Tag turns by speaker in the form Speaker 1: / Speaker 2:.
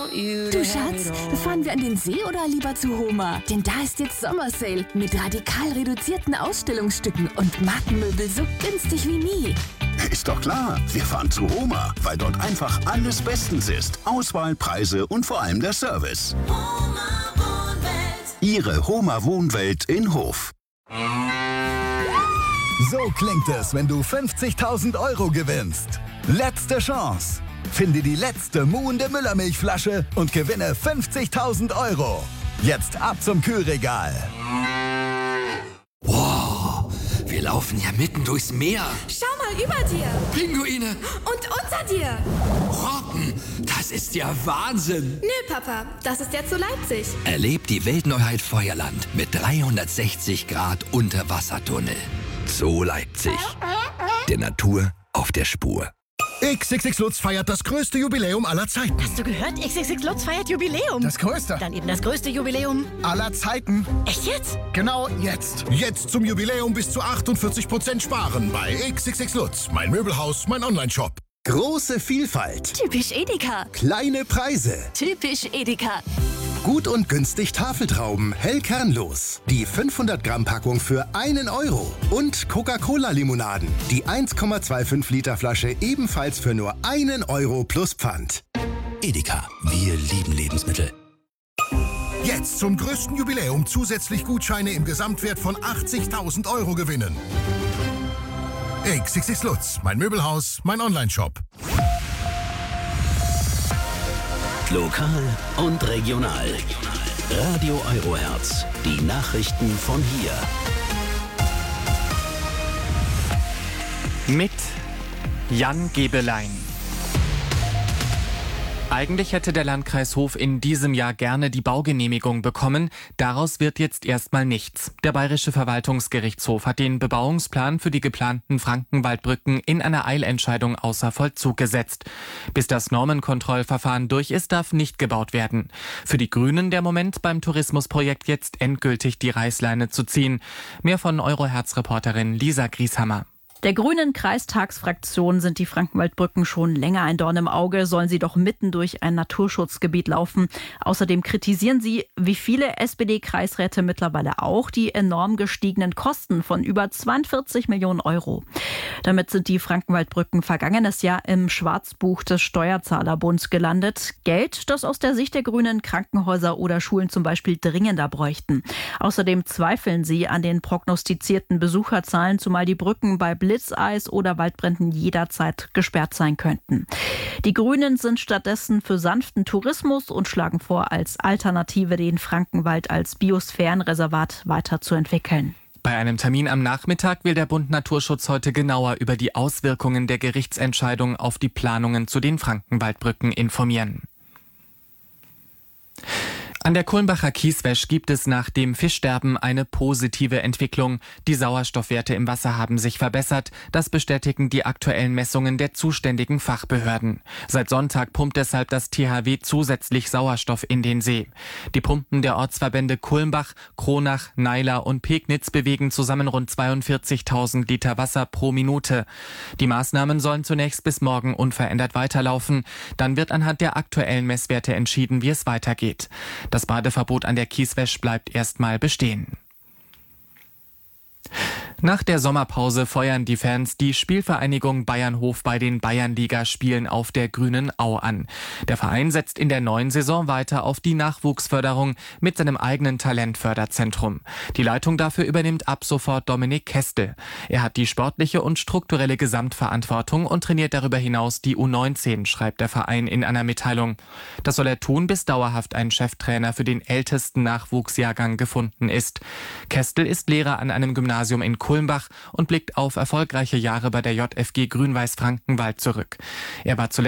Speaker 1: Du Schatz, fahren wir an den See oder lieber zu Homa? Denn da ist jetzt Sommersale mit radikal reduzierten Ausstellungsstücken und Markenmöbel so günstig wie nie.
Speaker 2: Ist doch klar, wir fahren zu Homa, weil dort einfach alles bestens ist. Auswahl, Preise und vor allem der Service.
Speaker 3: Homa Wohnwelt.
Speaker 2: Ihre Homa Wohnwelt in Hof.
Speaker 4: So klingt es, wenn du 50.000 € gewinnst. Letzte Chance. Finde die letzte muhende Müllermilchflasche und gewinne 50.000 €. Jetzt ab zum Kühlregal.
Speaker 5: Wow, wir laufen ja mitten durchs Meer.
Speaker 3: Schau mal über dir.
Speaker 5: Pinguine.
Speaker 3: Und unter dir.
Speaker 5: Robben, das ist ja Wahnsinn.
Speaker 3: Nö, Papa, das ist ja zu Leipzig.
Speaker 5: Erlebt die Weltneuheit Feuerland mit 360 Grad Unterwassertunnel. Zoo Leipzig. Der Natur auf der Spur.
Speaker 6: XXX Lutz feiert das größte Jubiläum aller Zeiten.
Speaker 7: Hast du gehört? XXX Lutz feiert Jubiläum.
Speaker 6: Das größte.
Speaker 7: Dann eben das größte Jubiläum
Speaker 6: Aller Zeiten.
Speaker 7: Echt jetzt?
Speaker 6: Genau jetzt. Jetzt zum Jubiläum bis zu 48% sparen bei XXX Lutz. Mein Möbelhaus, mein Onlineshop.
Speaker 4: Große Vielfalt.
Speaker 1: Typisch Edeka.
Speaker 4: Kleine Preise.
Speaker 1: Typisch Edeka.
Speaker 4: Gut und günstig Tafeltrauben, hell kernlos. Die 500 Gramm Packung für 1 €. Und Coca-Cola-Limonaden. Die 1,25 Liter Flasche ebenfalls für nur 1 € plus Pfand.
Speaker 5: Edeka, wir lieben Lebensmittel.
Speaker 6: Jetzt zum größten Jubiläum zusätzlich Gutscheine im Gesamtwert von 80.000 € gewinnen. XXX Lutz, mein Möbelhaus, mein Onlineshop.
Speaker 8: Lokal und regional. Radio Eurohertz. Die Nachrichten von hier.
Speaker 9: Mit Jan Gebelein. Eigentlich hätte der Landkreis Hof in diesem Jahr gerne die Baugenehmigung bekommen. Daraus wird jetzt erstmal nichts. Der Bayerische Verwaltungsgerichtshof hat den Bebauungsplan für die geplanten Frankenwaldbrücken in einer Eilentscheidung außer Vollzug gesetzt. Bis das Normenkontrollverfahren durch ist, darf nicht gebaut werden. Für die Grünen der Moment, beim Tourismusprojekt jetzt endgültig die Reißleine zu ziehen. Mehr von Eurohertz-Reporterin Lisa Grieshammer.
Speaker 10: Der grünen Kreistagsfraktion sind die Frankenwaldbrücken schon länger ein Dorn im Auge, sollen sie doch mitten durch ein Naturschutzgebiet laufen. Außerdem kritisieren sie, wie viele SPD-Kreisräte mittlerweile auch, die enorm gestiegenen Kosten von über 42 Millionen €. Damit sind die Frankenwaldbrücken vergangenes Jahr im Schwarzbuch des Steuerzahlerbunds gelandet. Geld, das aus der Sicht der Grünen Krankenhäuser oder Schulen zum Beispiel dringender bräuchten. Außerdem zweifeln sie an den prognostizierten Besucherzahlen, zumal die Brücken bei Blitzeis oder Waldbränden jederzeit gesperrt sein könnten. Die Grünen sind stattdessen für sanften Tourismus und schlagen vor, als Alternative den Frankenwald als Biosphärenreservat weiterzuentwickeln.
Speaker 9: Bei einem Termin am Nachmittag will der Bund Naturschutz heute genauer über die Auswirkungen der Gerichtsentscheidung auf die Planungen zu den Frankenwaldbrücken informieren. An der Kulmbacher Kieswäsch gibt es nach dem Fischsterben eine positive Entwicklung. Die Sauerstoffwerte im Wasser haben sich verbessert. Das bestätigen die aktuellen Messungen der zuständigen Fachbehörden. Seit Sonntag pumpt deshalb das THW zusätzlich Sauerstoff in den See. Die Pumpen der Ortsverbände Kulmbach, Kronach, Neiler und Pegnitz bewegen zusammen rund 42.000 Liter Wasser pro Minute. Die Maßnahmen sollen zunächst bis morgen unverändert weiterlaufen. Dann wird anhand der aktuellen Messwerte entschieden, wie es weitergeht. Das Badeverbot an der Kieswäsch bleibt erstmal bestehen. Nach der Sommerpause feuern die Fans die Spielvereinigung Bayernhof bei den Bayernligaspielen auf der Grünen Au an. Der Verein setzt in der neuen Saison weiter auf die Nachwuchsförderung mit seinem eigenen Talentförderzentrum. Die Leitung dafür übernimmt ab sofort Dominik Kestel. Er hat die sportliche und strukturelle Gesamtverantwortung und trainiert darüber hinaus die U19, schreibt der Verein in einer Mitteilung. Das soll er tun, bis dauerhaft ein Cheftrainer für den ältesten Nachwuchsjahrgang gefunden ist. Kestel ist Lehrer an einem Gymnasium in Kulmbach und blickt auf erfolgreiche Jahre bei der JFG Grün-Weiß Frankenwald zurück. Er war zuletzt